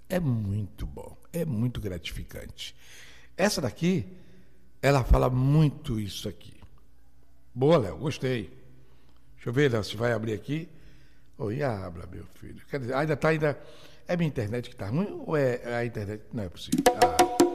É muito bom, é muito gratificante. Essa daqui, ela fala muito isso aqui. Boa, Léo, gostei. Deixa eu ver, Léo, se vai abrir aqui. Oi, abra, meu filho. Quer dizer, ainda tá. É minha internet que tá ruim ou é a internet? Não é possível. Ah.